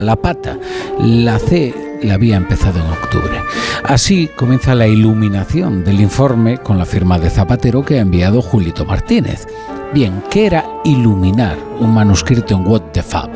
la pata. La C la había empezado en octubre. Así comienza la iluminación del informe con la firma de Zapatero que ha enviado Julito Martínez. Bien, ¿qué era iluminar un manuscrito en What the Fab?